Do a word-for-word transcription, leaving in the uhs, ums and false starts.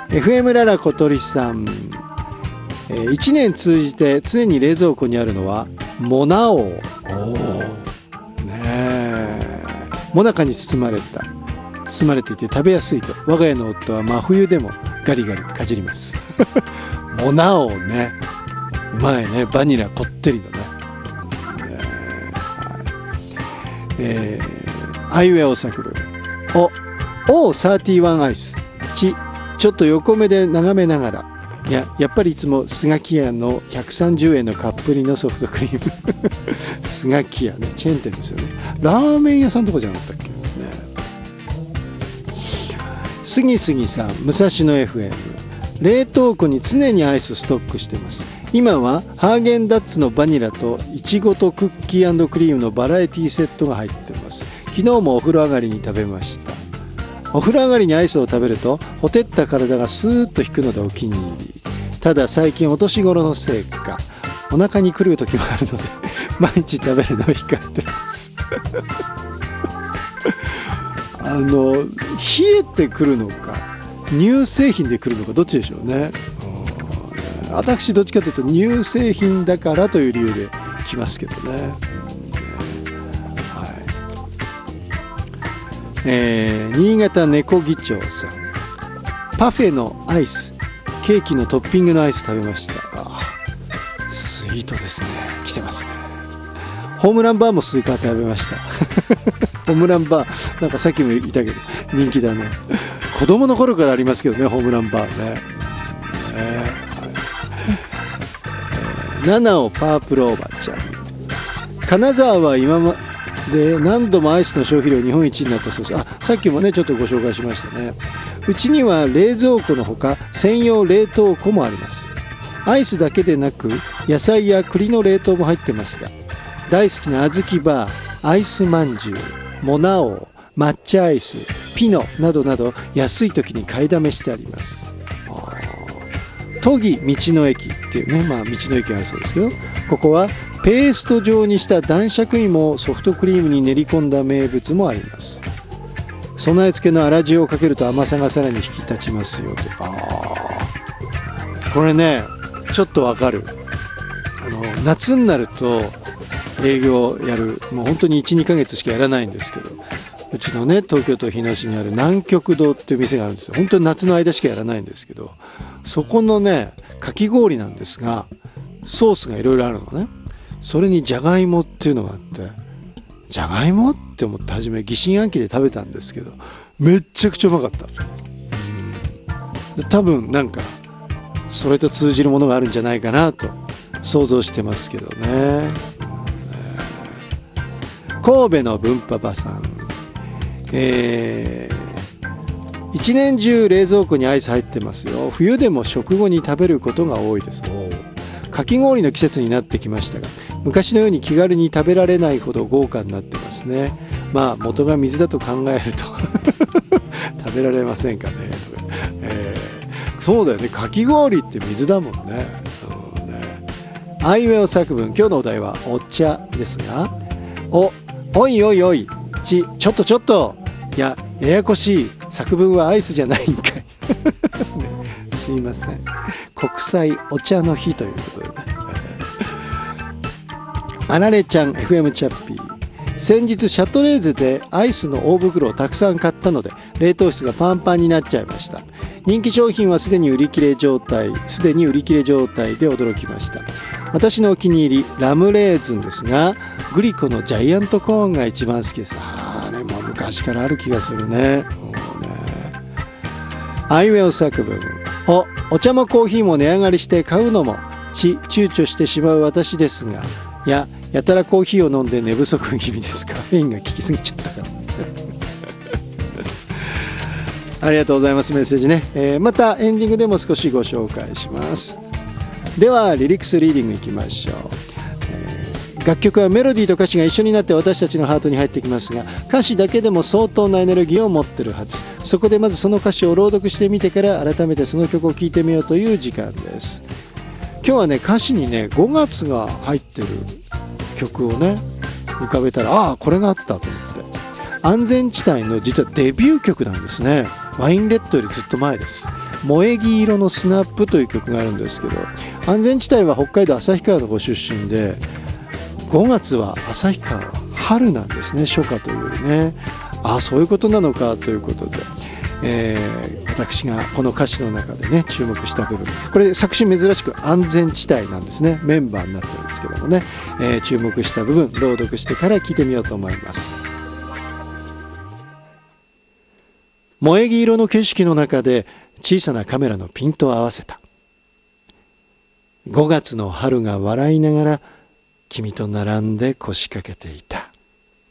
エフエム ララ小鳥さん、えー、いちねん通じて常に冷蔵庫にあるのはモナ王。おー、ねえ、モナカに包まれた包まれていて食べやすいと我が家の夫は真冬でもガリガリかじりますモナ王ね、うまいね、バニラこってりのね、えー、アイウェオ作文お オーサーティーワン アイスちちょっと横目で眺めながら、いややっぱりいつもスガキヤのひゃくさんじゅうえんのカップ入りのソフトクリームスガキヤね、チェーン店ですよね。ラーメン屋さんとかじゃなかったっけね。すぎすぎさん、武蔵野 エフエム、 冷凍庫に常にアイスストックしてます。今はハーゲンダッツのバニラとイチゴとクッキー&クリームのバラエティセットが入ってます。昨日もお風呂上がりに食べました。お風呂上がりにアイスを食べるとほてった体がスーッと引くのでお気に入り。ただ最近お年頃のせいかお腹に来る時もあるので毎日食べるのを控えてますあの冷えてくるのか乳製品で来るのかどっちでしょうね。私どっちかというと乳製品だからという理由で来ますけどね。えー、新潟猫議長さん、パフェのアイスケーキのトッピングのアイス食べました。あ、スイートですね、来てますね。ホームランバーもスイカ食べましたホームランバーなんかさっきも言ったけど人気だね。子供の頃からありますけどね、ホームランバーね。えー、ナナオパープルおばちゃん、金沢は今まで何度もアイスの消費量日本一になったそうです。あ、さっきもねちょっとご紹介しましたね。うちには冷蔵庫のほか専用冷凍庫もあります。アイスだけでなく野菜や栗の冷凍も入ってますが、大好きな小豆バー、アイスまんじゅう、モナオ、抹茶アイス、ピノなどなど安い時に買いだめしてあります。都議道の駅っていうね、まあ道の駅があるそうですけど、ここはペースト状にした男爵芋をソフトクリームに練り込んだ名物もあります。備え付けの粗塩をかけると甘さがさらに引き立ちますよと。あ、これねちょっとわかる。あの夏になると営業やる、もう本当に いちにかげつしかやらないんですけど、うちのね東京都日野市にある南極堂っていう店があるんですよ。本当に夏の間しかやらないんですけど、そこのねかき氷なんですがソースがいろいろあるのね。それにじゃがいもっていうのがあって、じゃがいもって思って初め疑心暗鬼で食べたんですけど、めっちゃくちゃうまかった。うん、多分なんかそれと通じるものがあるんじゃないかなと想像してますけどね。えー、神戸の文パパさん、えー、一年中冷蔵庫にアイス入ってますよ。冬でも食後に食べることが多いです。かき氷の季節になってきましたが、昔のように気軽に食べられないほど豪華になってますね。まあ元が水だと考えると食べられませんかね、えー、そうだよね、かき氷って水だもんね。うんね、あいうえお作文、今日のお題はお茶ですが、おおいおいおいちちょっとちょっと、いやややこしい、作文はアイスじゃないんかい、ね、すいません、国際お茶の日ということでね。あられちゃん エフエム チャッピー、先日シャトレーゼでアイスの大袋をたくさん買ったので冷凍室がパンパンになっちゃいました。人気商品はすでに売り切れ状態すでに売り切れ状態で驚きました。私のお気に入りラムレーズンですが、グリコのジャイアントコーンが一番好きです。あれも昔からある気がするね。あいうえお作文、おお茶もコーヒーも値上がりして買うのもち躊躇してしまう私ですが、いややたらコーヒーを飲んで寝不足気味です。カフェインが効きすぎちゃったからありがとうございます。メッセージね、えー、またエンディングでも少しご紹介します。ではリリックスリーディングいきましょう。えー、楽曲はメロディーと歌詞が一緒になって私たちのハートに入ってきますが、歌詞だけでも相当なエネルギーを持ってるはず。そこでまずその歌詞を朗読してみてから改めてその曲を聴いてみようという時間です。今日はね歌詞にねごがつが入ってる曲をね浮かべたら、ああこれがあったと思って、安全地帯の実はデビュー曲なんですね。ワインレッドよりずっと前です。 萌え木色のスナップという曲があるんですけど、安全地帯は北海道旭川のご出身で、ごがつは旭川は春なんですね、初夏というよりね。ああ、そういうことなのかということで、えー、私がこの歌詞の中でね注目した部分、これ作詞珍しく安全地帯なんですね、メンバーになってるんですけどもね、えー、注目した部分朗読してから聞いてみようと思います。萌え木色の景色の中で小さなカメラのピントを合わせた。ごがつの春が笑いながら君と並んで腰掛けていた。